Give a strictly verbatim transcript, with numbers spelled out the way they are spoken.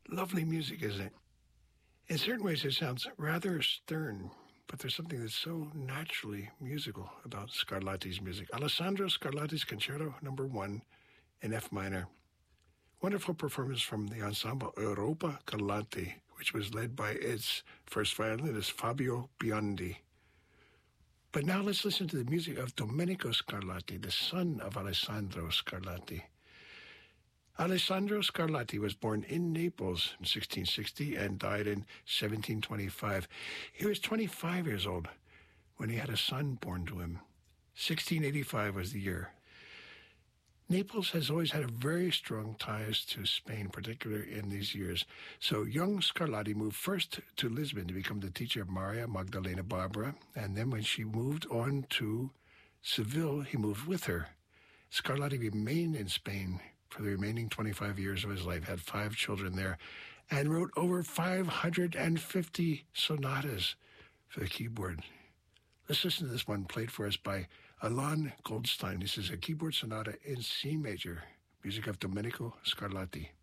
Lovely music, isn't it? In certain ways, it sounds rather stern, but there's something that's so naturally musical about Scarlatti's music. Alessandro Scarlatti's Concerto Number One in F minor. Wonderful performance from the ensemble Europa Galante, which was led by its first violinist, Fabio Biondi. But now let's listen to the music of Domenico Scarlatti, the son of Alessandro Scarlatti. Alessandro Scarlatti was born in Naples in sixteen sixty and died in seventeen twenty-five. He was twenty-five years old when he had a son born to him. sixteen eighty-five was the year. Naples has always had a very strong ties to Spain, particularly in these years. So young Scarlatti moved first to Lisbon to become the teacher of Maria Magdalena Barbara, and then when she moved on to Seville, he moved with her. Scarlatti remained in Spain for the remaining twenty-five years of his life, had five children there, and wrote over five hundred fifty sonatas for the keyboard. Let's listen to this one played for us by Alain Goldstein. This is a keyboard sonata in C major, music of Domenico Scarlatti.